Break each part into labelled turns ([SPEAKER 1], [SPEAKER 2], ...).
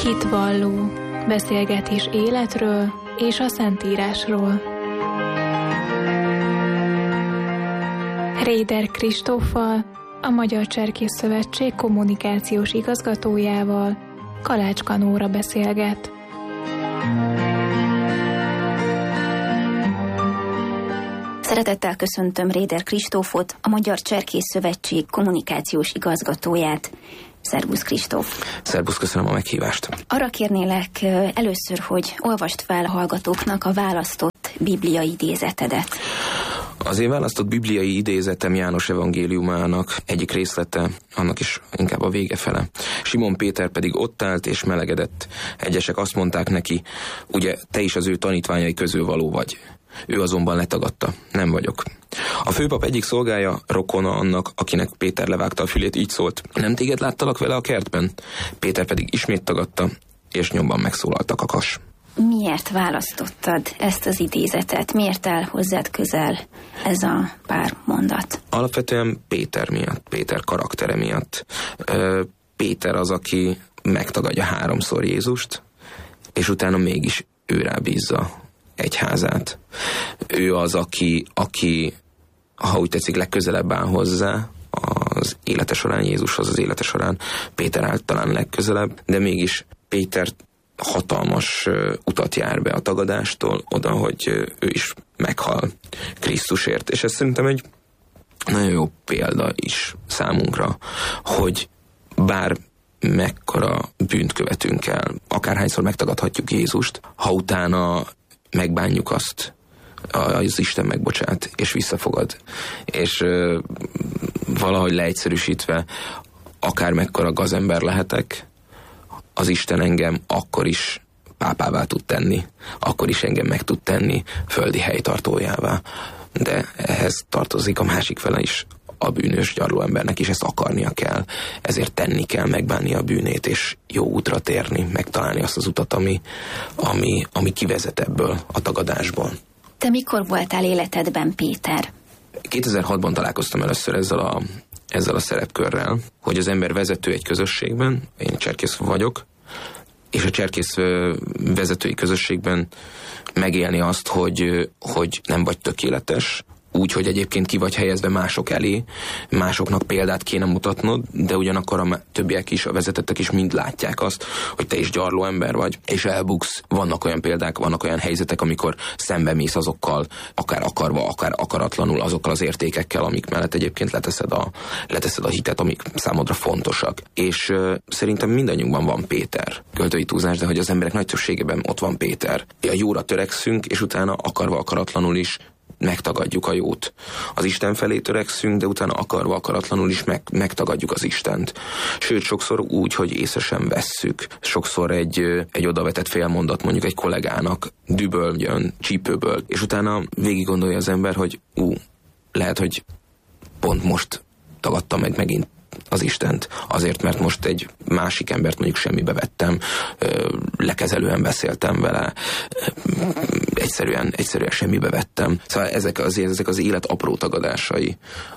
[SPEAKER 1] Hitvalló, beszélgetés életről és a Szentírásról. Réder Kristóffal, a Magyar Cserkész Szövetség kommunikációs igazgatójával Kalács Kanóra beszélget.
[SPEAKER 2] Szeretettel köszöntöm Réder Kristófot, a Magyar Cserkész Szövetség kommunikációs igazgatóját. Szerbusz Kristóf!
[SPEAKER 3] Szerbusz, köszönöm a meghívást!
[SPEAKER 2] Arra kérnélek először, hogy olvasd fel a hallgatóknak a választott bibliai idézetedet.
[SPEAKER 3] Az én választott bibliai idézetem János evangéliumának egyik részlete, annak is inkább a vége fele. Simon Péter pedig ott állt és melegedett. Egyesek azt mondták neki, ugye te is az ő tanítványai közül való vagy. Ő azonban letagadta, nem vagyok. A főpap egyik szolgája, rokona annak, akinek Péter levágta a fülét, így szólt, nem téged láttalak vele a kertben? Péter pedig ismét tagadta, és nyomban megszólalt a kakas.
[SPEAKER 2] Miért választottad ezt az idézetet? Miért áll hozzád közel ez a pár mondat?
[SPEAKER 3] Alapvetően Péter miatt, Péter karaktere miatt. Péter az, aki megtagadja 3-szor Jézust, és utána mégis őrá bízza egyházát. Ő az, aki, ha úgy tetszik, legközelebb áll hozzá az élete során Jézushoz, az élete során Péter áll talán legközelebb, de mégis Péter hatalmas utat jár be a tagadástól oda, hogy ő is meghal Krisztusért. És ez szerintem egy nagyon jó példa is számunkra, hogy bár mekkora bűnt követünk el, akárhányszor megtagadhatjuk Jézust, ha utána megbánjuk azt, az Isten megbocsát, és visszafogad. És valahogy leegyszerűsítve, akár mekkora gazember lehetek, az Isten engem akkor is pápává tud tenni, akkor is engem meg tud tenni földi helytartójává. De ehhez tartozik a másik fele is, a bűnös gyarló embernek is ezt akarnia kell, ezért tenni kell, megbánni a bűnét, és jó útra térni, megtalálni azt az utat, ami kivezet ebből a tagadásból.
[SPEAKER 2] Te mikor voltál életedben Péter?
[SPEAKER 3] 2006-ban találkoztam először ezzel a szerepkörrel, hogy az ember vezető egy közösségben, én cserkész vagyok, és a cserkész vezetői közösségben megélni azt, hogy nem vagy tökéletes, úgy, hogy egyébként ki vagy helyezve mások elé, másoknak példát kéne mutatnod, de ugyanakkor a többiek is, a vezetettek is mind látják azt, hogy te is gyarló ember vagy, és elbuksz. Vannak olyan példák, vannak olyan helyzetek, amikor szembemész azokkal, akár akarva, akár akaratlanul, azokkal az értékekkel, amik mellett egyébként leteszed a hitet, amik számodra fontosak. És szerintem mindannyiunkban van Péter. Költői túlzás, de hogy az emberek nagy többségében ott van Péter. A jóra törekszünk, és utána akarva, akaratlanul is megtagadjuk a jót. Az Isten felé törekszünk, de utána akarva, akaratlanul is megtagadjuk az Istent. Sőt, sokszor úgy, hogy észre sem vesszük. Sokszor egy odavetett félmondat mondjuk egy kollégának düböl jön, csípőből, és utána végig gondolja az ember, hogy lehet, hogy pont most tagadta meg megint az Istent, azért, mert most egy másik embert mondjuk semmibe vettem, lekezelően beszéltem vele, egyszerűen semmibe vettem. Szóval ezek az élet apró tagadásai,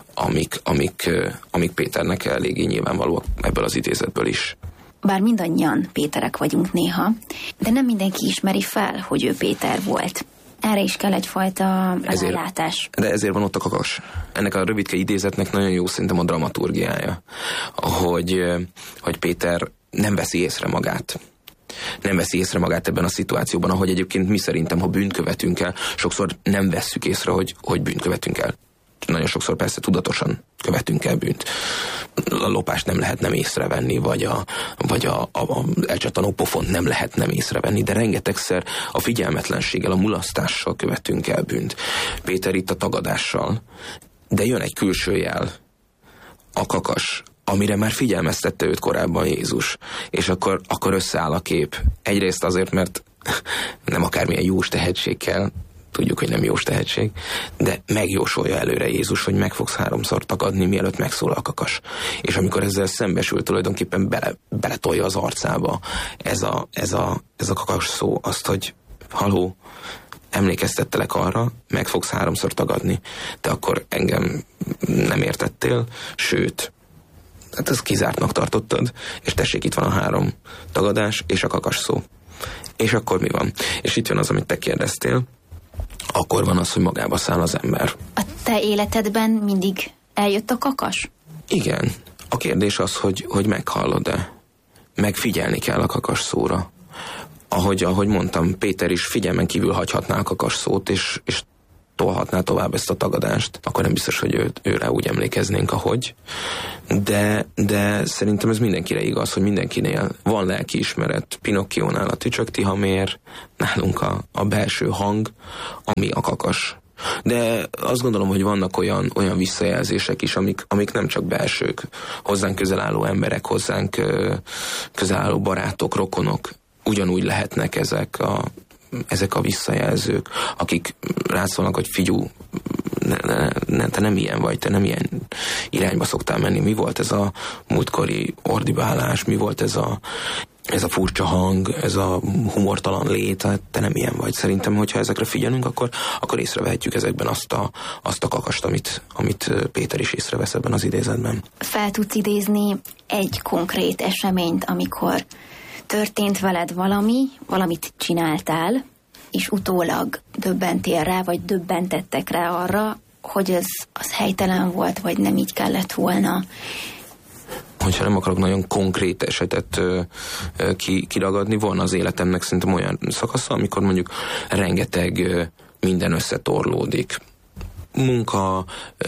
[SPEAKER 3] amik Péternek eléggé nyilvánvalóak ebből az idézetből is.
[SPEAKER 2] Bár mindannyian Péterek vagyunk néha, de nem mindenki ismeri fel, hogy ő Péter volt. Erre is kell egyfajta rálátás.
[SPEAKER 3] De ezért van ott a kakas. Ennek a rövidke idézetnek nagyon jó szerintem a dramaturgiája, hogy Péter nem veszi észre magát. Nem veszi észre magát ebben a szituációban, ahogy egyébként mi szerintem, ha bűnt követünk el, sokszor nem vesszük észre, hogy bűnt követünk el. Nagyon sokszor persze tudatosan követünk el bűnt. A lopást nem lehet nem észrevenni, vagy a elcsattanó pofont nem lehet nem észrevenni, de rengetegszer a figyelmetlenséggel, a mulasztással követünk el bűnt. Péter itt a tagadással, de jön egy külső jel, a kakas, amire már figyelmeztette őt korábban Jézus, és akkor összeáll a kép. Egyrészt azért, mert nem akármilyen jós tehetség kell, tudjuk, hogy nem jós tehetség, de megjósolja előre Jézus, hogy meg fogsz 3-szor tagadni, mielőtt megszólal a kakas. És amikor ezzel szembesül, tulajdonképpen beletolja az arcába ez a kakas szó, azt, hogy haló, emlékeztettelek arra, meg fogsz 3-szor tagadni, de akkor engem nem értettél, sőt, hát ezt kizártnak tartottad, és tessék, itt van a 3 tagadás, és a kakas szó. És akkor mi van? És itt jön az, amit te kérdeztél, akkor van az, hogy magába száll az ember.
[SPEAKER 2] A te életedben mindig eljött a kakas?
[SPEAKER 3] Igen. A kérdés az, hogy meghallod-e. Megfigyelni kell a kakas szóra. Ahogy mondtam, Péter is figyelmen kívül hagyhatná a kakas szót, és tolhatná tovább ezt a tagadást, akkor nem biztos, hogy őre úgy emlékeznénk, ahogy. De szerintem ez mindenkire igaz, hogy mindenkinél van lelkiismeret. Pinokkiónál a tücsök tihamér, nálunk a belső hang, ami a kakas. De azt gondolom, hogy vannak olyan visszajelzések is, amik nem csak belsők, hozzánk közel álló emberek, hozzánk közel álló barátok, rokonok, ugyanúgy lehetnek ezek a visszajelzők, akik rászólnak, hogy figyú, te nem ilyen vagy, te nem ilyen irányba szoktál menni. Mi volt ez a múltkori ordibálás, mi volt ez a furcsa hang, ez a humortalan lét, te nem ilyen vagy. Szerintem, hogyha ezekre figyelünk, akkor észrevehetjük ezekben azt a kakast, amit Péter is észrevesz ebben az idézetben.
[SPEAKER 2] Fel tudsz idézni egy konkrét eseményt, amikor történt veled valamit csináltál, és utólag döbbentél rá, vagy döbbentettek rá arra, hogy az helytelen volt, vagy nem így kellett volna.
[SPEAKER 3] Hogyha nem akarok nagyon konkrét esetet kiragadni, van az életemnek szerintem olyan szakasza, amikor mondjuk rengeteg minden összetorlódik. Munka,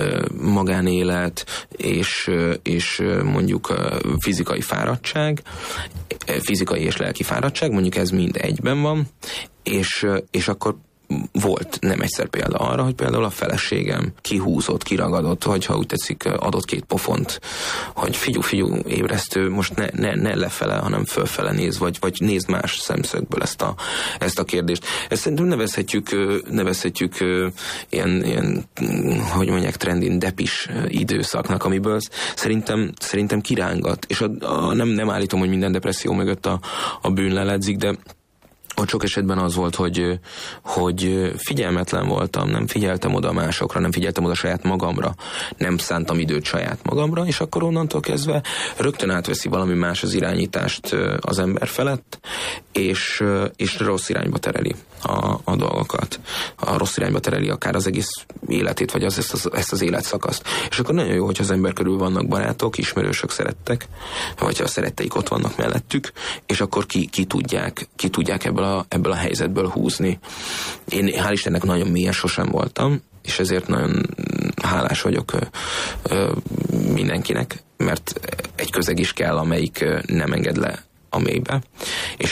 [SPEAKER 3] magánélet és mondjuk fizikai fáradtság, fizikai és lelki fáradtság, mondjuk ez mind egyben van, és akkor volt nem egyszer példa arra, hogy például a feleségem kihúzott, kiragadott, vagy ha úgy tetszik, adott 2 pofont, hogy figyú, ébresztő, most ne lefele, hanem fölfele néz, vagy nézd más szemszögből ezt a kérdést. Ezt szerintem nevezhetjük ilyen, hogy mondják, trendin depis időszaknak, amiből szerintem kirángat. És nem állítom, hogy minden depresszió mögött a bűn leledzik, de ott sok esetben az volt, hogy figyelmetlen voltam, nem figyeltem oda másokra, nem figyeltem oda saját magamra, nem szántam időt saját magamra, és akkor onnantól kezdve rögtön átveszi valami más az irányítást az ember felett, és rossz irányba tereli a dolgokat. A rossz irányba tereli akár az egész életét, vagy ezt az életszakaszt. És akkor nagyon jó, hogy az ember körül vannak barátok, ismerősök, szerettek, vagy a szeretteik ott vannak mellettük, és akkor ki tudják ebből a helyzetből húzni. Én hál' Istennek nagyon mélyen sosem voltam, és ezért nagyon hálás vagyok mindenkinek, mert egy közeg is kell, amelyik nem enged le a mélybe. És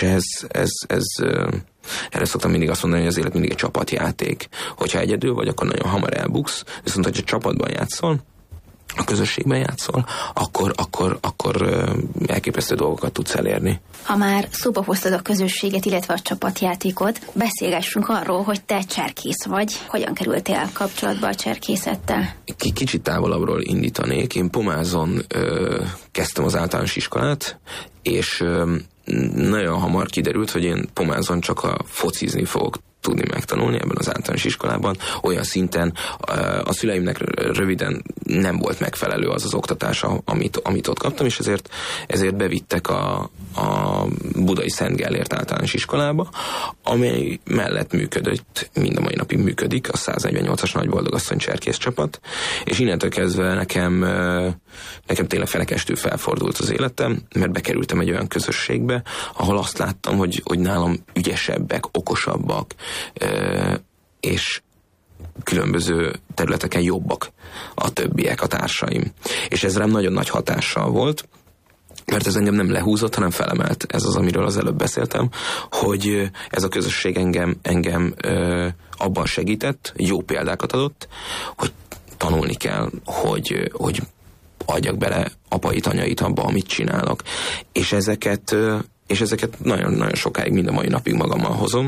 [SPEAKER 3] erre szoktam mindig azt mondani, hogy az élet mindig egy csapatjáték. Hogyha egyedül vagy, akkor nagyon hamar elbuksz, viszont hogyha csapatban játszol, a közösségben játszol, akkor elképesztő dolgokat tudsz elérni.
[SPEAKER 2] Ha már szóba hoztad a közösséget, illetve a csapatjátékot, beszélgessünk arról, hogy te cserkész vagy. Hogyan kerültél kapcsolatba a cserkészettel?
[SPEAKER 3] Kicsit távolabbról indítanék. Én Pomázon kezdtem az általános iskolát, és nagyon hamar kiderült, hogy én Pomázon csak a focizni fogok tudni megtanulni ebben az általános iskolában. Olyan szinten a szüleimnek röviden nem volt megfelelő az oktatás, amit ott kaptam, és ezért bevittek a Budai Szent Gellért általános iskolába, amely mellett működött, mind a mai napig működik, a 148-as Nagyboldogasszony cserkész csapat, és innentől kezdve nekem tényleg fenekestül felfordult az életem, mert bekerültem egy olyan közösségbe, ahol azt láttam, hogy nálam ügyesebbek, okosabbak, és különböző területeken jobbak a többiek, a társaim. És ez rám nagyon nagy hatással volt, mert ez engem nem lehúzott, hanem felemelt. Ez az, amiről az előbb beszéltem, hogy ez a közösség engem abban segített, jó példákat adott, hogy tanulni kell, hogy adjak bele apait, anyait abba, amit csinálok. És ezeket nagyon-nagyon sokáig, mind a mai napig magammal hozom.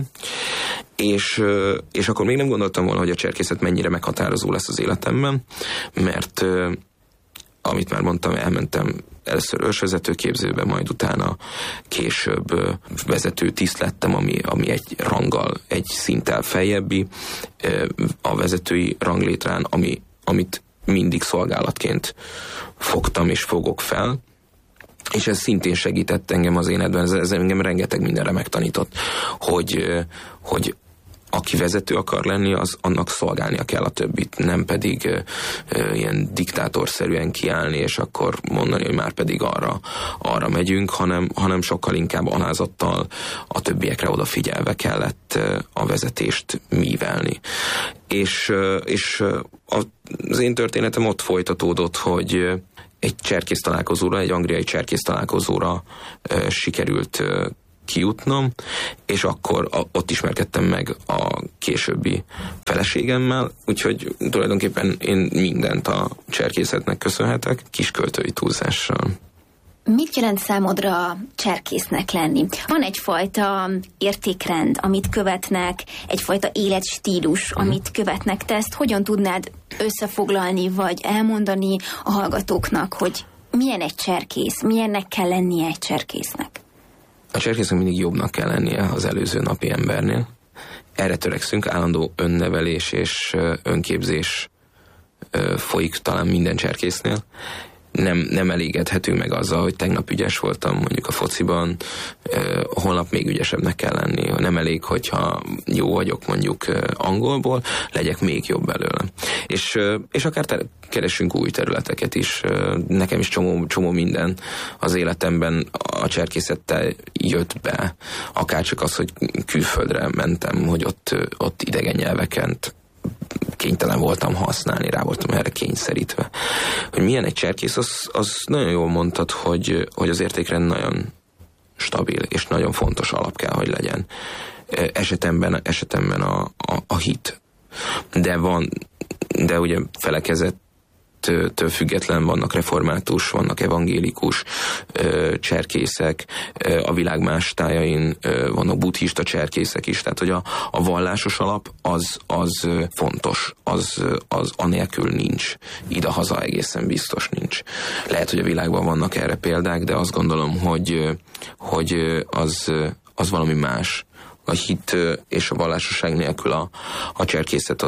[SPEAKER 3] És akkor még nem gondoltam volna, hogy a cserkészet mennyire meghatározó lesz az életemben, mert amit már mondtam, elmentem először ősvezetőképzőbe, majd utána később vezető tiszt lettem, ami egy ranggal, egy szinttel feljebbi a vezetői ranglétrán, amit mindig szolgálatként fogtam és fogok fel, és ez szintén segített engem az életben, ez engem rengeteg mindenre megtanított, hogy aki vezető akar lenni, az annak szolgálnia kell a többit, nem pedig ilyen diktátorszerűen kiállni, és akkor mondani, hogy már pedig arra megyünk, hanem sokkal inkább alázattal a többiekre odafigyelve kellett a vezetést mívelni. És az én történetem ott folytatódott, hogy egy cserkész találkozóra, egy angliai cserkész találkozóra sikerült kijutnom, és akkor ott ismerkedtem meg a későbbi feleségemmel, úgyhogy tulajdonképpen én mindent a cserkészetnek köszönhetek, kisköltői túlzással.
[SPEAKER 2] Mit jelent számodra cserkésznek lenni? Van egyfajta értékrend, amit követnek, egyfajta életstílus, amit követnek. Te ezt hogyan tudnád összefoglalni, vagy elmondani a hallgatóknak, hogy milyen egy cserkész, milyennek kell lennie egy cserkésznek?
[SPEAKER 3] A cserkésznek mindig jobbnak kell lennie az előző napi embernél. Erre törekszünk, állandó önnevelés és önképzés folyik talán minden cserkésznél. Nem elégedhetünk meg azzal, hogy tegnap ügyes voltam mondjuk a fociban, holnap még ügyesebbnek kell lenni. Nem elég, hogyha jó vagyok mondjuk angolból, legyek még jobb belőle. És akár keresünk új területeket is. Nekem is csomó minden az életemben a cserkészettel jött be. Akárcsak az, hogy külföldre mentem, hogy ott idegen nyelveket kénytelen voltam használni, rá voltam erre kényszerítve. Hogy milyen egy cserkész, az nagyon jól mondtad, hogy az értékrend nagyon stabil, és nagyon fontos alap kell, hogy legyen. Esetemben a hit. De ugye felekezettől független vannak református, vannak evangélikus cserkészek, a világ más tájain vannak buddhista cserkészek is, tehát hogy a vallásos alap az fontos, az anélkül nincs. Ide-haza egészen biztos nincs. Lehet, hogy a világban vannak erre példák, de azt gondolom, hogy az valami más. A hit és a vallásosság nélkül a cserkészet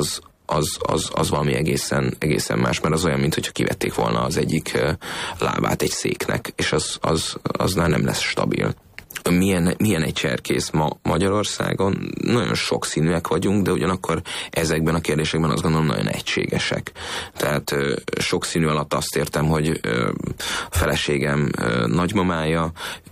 [SPEAKER 3] az valami egészen más, mert az olyan, mintha kivették volna az egyik lábát egy széknek, és az már nem lesz stabil. Milyen egy cserkész ma Magyarországon? Nagyon sokszínűek vagyunk, de ugyanakkor ezekben a kérdésekben azt gondolom nagyon egységesek. Tehát sokszínű alatt azt értem, hogy a feleségem nagymamája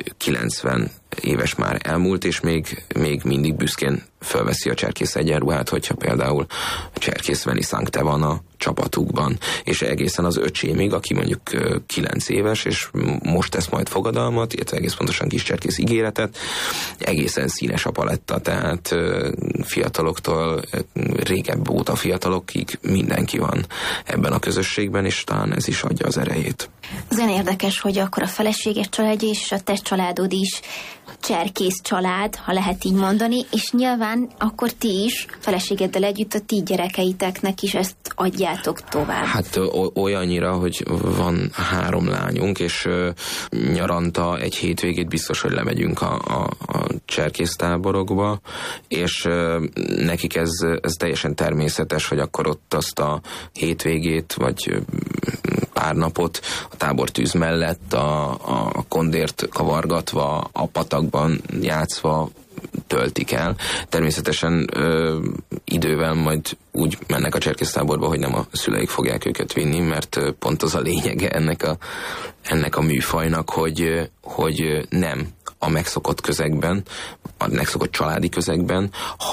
[SPEAKER 3] 90 éves már elmúlt, és még mindig büszkén fölveszi a cserkész egyenruhát, hogyha például cserkész Veni Sancte van a csapatukban, és egészen az öcsémig, aki mondjuk 9 éves, és most tesz majd fogadalmat, illetve egész pontosan kis cserkész ígéretet, egészen színes a paletta, tehát fiataloktól régebb óta fiatalokig mindenki van ebben a közösségben, és talán ez is adja az erejét.
[SPEAKER 2] Az olyan érdekes, hogy akkor a feleséges családja és a te családod is cserkész család, ha lehet így mondani, és nyilván akkor ti is feleségeddel együtt a ti gyerekeiteknek is ezt adjátok tovább.
[SPEAKER 3] Hát olyannyira, hogy van 3 lányunk, és nyaranta egy hétvégét biztos, hogy lemegyünk a cserkésztáborokba, és nekik ez teljesen természetes, hogy akkor ott azt a hétvégét, vagy pár napot a tábortűz mellett a kondért kavargatva, a patakban játszva töltik el. Természetesen idővel majd úgy mennek a cserkésztáborba, hogy nem a szüleik fogják őket vinni, mert pont az a lényege ennek a műfajnak, hogy nem a megszokott közegben, a megszokott családi közegben,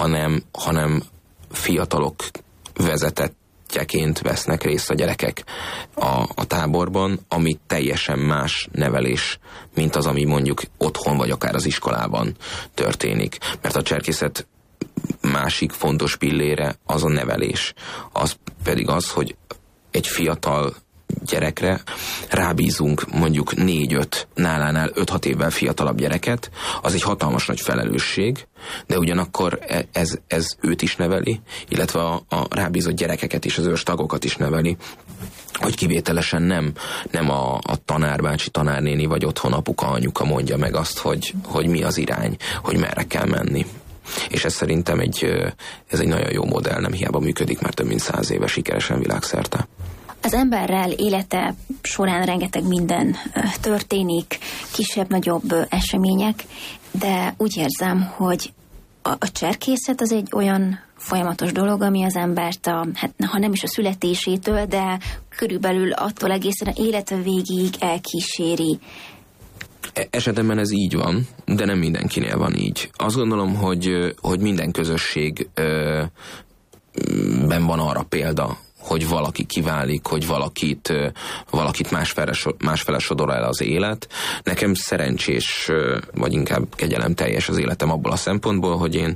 [SPEAKER 3] hanem fiatalok vezetettjeként vesznek részt a gyerekek a táborban, ami teljesen más nevelés, mint az, ami mondjuk otthon vagy akár az iskolában történik. Mert a cserkészet másik fontos pillére az a nevelés. Az pedig az, hogy egy fiatal gyerekre rábízunk mondjuk 4-5, nálánál 5-6 évvel fiatalabb gyereket, az egy hatalmas nagy felelősség, de ugyanakkor ez őt is neveli, illetve a rábízott gyerekeket is, az őstagokat is neveli, hogy kivételesen nem a tanárbácsi, tanárnéni vagy otthon apuka, anyuka mondja meg azt, hogy mi az irány, hogy merre kell menni. És ez szerintem ez egy nagyon jó modell, nem hiába működik már több mint 100 éve sikeresen világszerte.
[SPEAKER 2] Az emberrel élete során rengeteg minden történik, kisebb-nagyobb események, de úgy érzem, hogy a cserkészet az egy olyan folyamatos dolog, ami az embert, ha nem is a születésétől, de körülbelül attól egészen élete végig elkíséri.
[SPEAKER 3] Esetemben ez így van, de nem mindenkinél van így. Azt gondolom, hogy minden közösségben van arra példa, hogy valaki kiválik, hogy valakit másfele sodor el az élet. Nekem szerencsés, vagy inkább kegyelemteljes az életem abból a szempontból, hogy én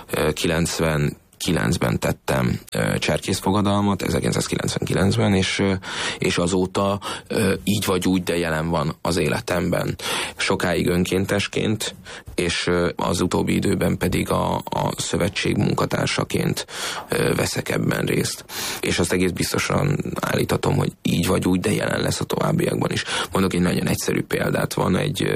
[SPEAKER 3] 99-ben tettem cserkészfogadalmat, 1999-ben, és azóta így vagy úgy, de jelen van az életemben. Sokáig önkéntesként, és az utóbbi időben pedig a szövetség munkatársaként veszek ebben részt. És azt egész biztosan állíthatom, hogy így vagy úgy, de jelen lesz a továbbiakban is. Mondok egy nagyon egyszerű példát. Van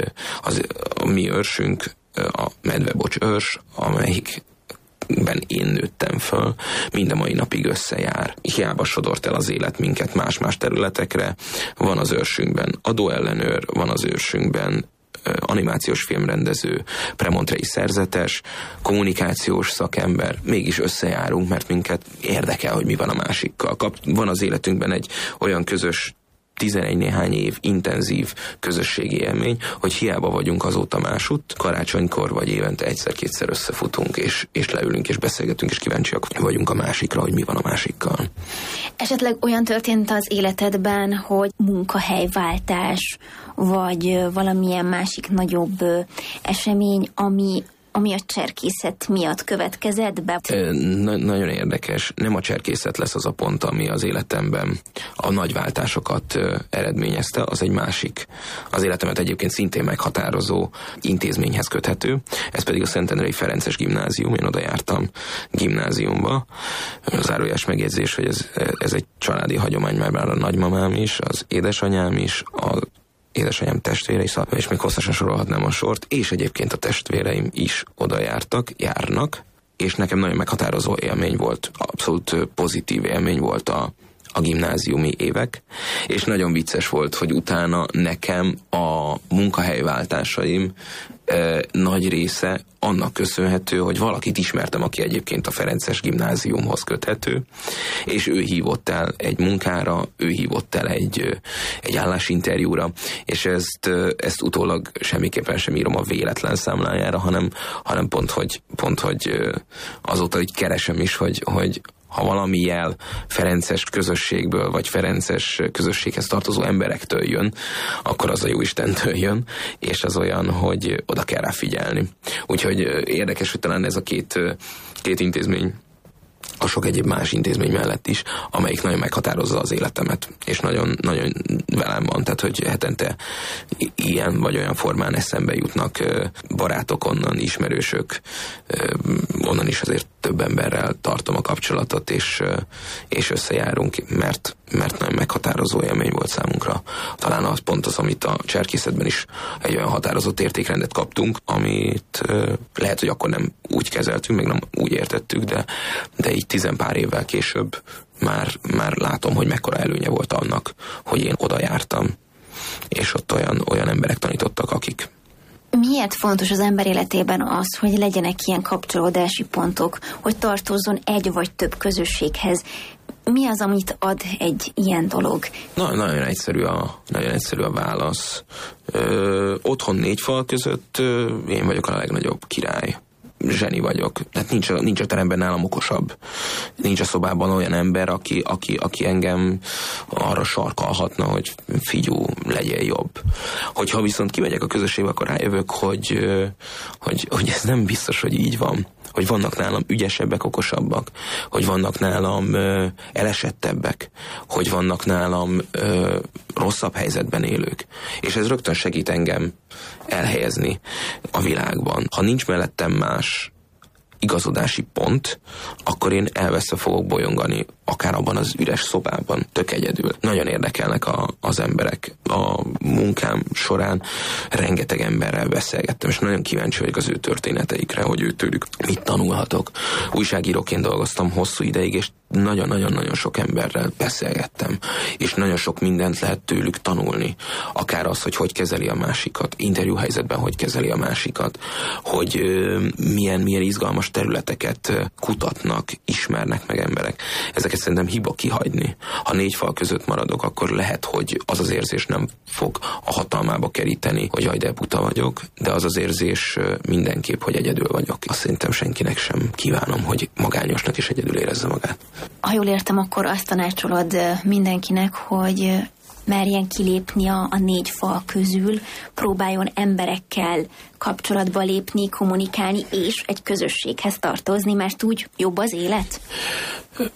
[SPEAKER 3] a mi őrsünk, a medvebocs őrs, amelyikben én nőttem föl, minden mai napig összejár. Hiába sodort el az élet minket más-más területekre. Van az őrsünkben adóellenőr, van az őrsünkben animációs filmrendező, premontrei szerzetes, kommunikációs szakember, mégis összejárunk, mert minket érdekel, hogy mi van a másikkal. Van az életünkben egy olyan közös 11 néhány év intenzív közösségi élmény, hogy hiába vagyunk azóta másutt, karácsonykor vagy évente egyszer-kétszer összefutunk, és leülünk, és beszélgetünk, és kíváncsiak vagyunk a másikra, hogy mi van a másikkal.
[SPEAKER 2] Esetleg olyan történt az életedben, hogy munkahelyváltás, vagy valamilyen másik nagyobb esemény, ami a cserkészet miatt következett be?
[SPEAKER 3] Nagyon érdekes. Nem a cserkészet lesz az a pont, ami az életemben a nagy váltásokat eredményezte, az egy másik. Az életemet egyébként szintén meghatározó intézményhez köthető. Ez pedig a Szentendrei Ferences Gimnázium. Én oda jártam gimnáziumba. Zárójeles megjegyzés, hogy ez egy családi hagyomány, mert már a nagymamám is, az édesanyám is, édesanyám testvére is, és még hosszasan sorolhatnám a sort, és egyébként a testvéreim is oda járnak, és nekem nagyon meghatározó élmény volt, abszolút pozitív élmény volt a gimnáziumi évek, és nagyon vicces volt, hogy utána nekem a munkahelyváltásaim nagy része annak köszönhető, hogy valakit ismertem, aki egyébként a Ferences Gimnáziumhoz köthető, és ő hívott el egy munkára, ő hívott el egy állásinterjúra, és ezt utólag semmiképpen sem írom a véletlen számlájára, hanem pont, hogy azóta így keresem is, hogy ha valami jel ferences közösségből, vagy ferences közösséghez tartozó emberektől jön, akkor az a Jóistentől jön, és az olyan, hogy oda kell rá figyelni. Úgyhogy érdekes, hogy talán ez a két intézmény, a sok egyéb más intézmény mellett is, amelyik nagyon meghatározza az életemet, és nagyon, nagyon velem van, tehát hogy hetente ilyen vagy olyan formán eszembe jutnak barátok onnan, ismerősök, onnan is azért több emberrel tartom a kapcsolatot, és összejárunk, mert nagyon meghatározó élmény volt számunkra. Talán az pont az, amit a cserkészetben is egy olyan határozott értékrendet kaptunk, amit lehet, hogy akkor nem úgy kezeltünk, meg nem úgy értettük, de így 10 pár évvel később már látom, hogy mekkora előnye volt annak, hogy én oda jártam, és ott olyan emberek tanítottak, akik.
[SPEAKER 2] Miért fontos az ember életében az, hogy legyenek ilyen kapcsolódási pontok, hogy tartozzon egy vagy több közösséghez? Mi az, amit ad egy ilyen dolog? Nagyon egyszerű a válasz. Otthon 4 fal között én vagyok a legnagyobb király. Zseni vagyok. Hát nincs a teremben nálam okosabb. Nincs a szobában olyan ember, aki engem arra sarkalhatna, hogy figyú, legyél jobb. Hogyha viszont kimegyek a közösségbe, akkor rájövök, hogy ez nem biztos, hogy így van. Hogy vannak nálam ügyesebbek, okosabbak, hogy vannak nálam elesettebbek, hogy vannak nálam rosszabb helyzetben élők. És ez rögtön segít engem elhelyezni a világban. Ha nincs mellettem más igazodási pont, akkor én elveszve fogok bolyongani, akár abban az üres szobában, tök egyedül. Nagyon érdekelnek az emberek. A munkám során rengeteg emberrel beszélgettem, és nagyon kíváncsi vagyok az ő történeteikre, hogy őtőlük mit tanulhatok. Újságíróként dolgoztam hosszú ideig, és
[SPEAKER 3] nagyon-nagyon sok emberrel beszélgettem, és nagyon sok mindent lehet tőlük tanulni. Akár az, hogy kezeli a másikat, interjúhelyzetben hogy kezeli a másikat, hogy milyen izgalmas területeket kutatnak, ismernek meg emberek. Ezeket szerintem hiba kihagyni. Ha 4 fal között maradok, akkor lehet, hogy az az érzés nem fog a hatalmába keríteni, hogy jaj, de buta vagyok, de az az érzés mindenképp, hogy egyedül vagyok. Azt szerintem senkinek sem kívánom, hogy magányosnak és egyedül érezze magát.
[SPEAKER 2] Ha jól értem, akkor azt tanácsolod mindenkinek, hogy merjen kilépni a 4 fal közül, próbáljon emberekkel kapcsolatba lépni, kommunikálni, és egy közösséghez tartozni, mert úgy jobb az élet?